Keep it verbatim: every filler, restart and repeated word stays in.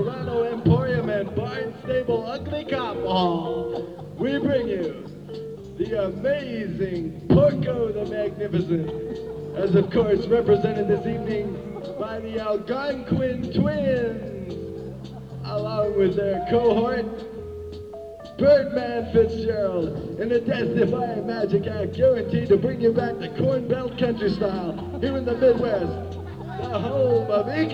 Toronto Emporium and Barnstable Ugly Cop Hall, we bring you the amazing Porco the Magnificent, as of course represented this evening by the Algonquin Twins, along with their cohort, Birdman Fitzgerald, in a death-defying magic act guaranteed to bring you back to Corn Belt country style here in the Midwest, the home of Iggy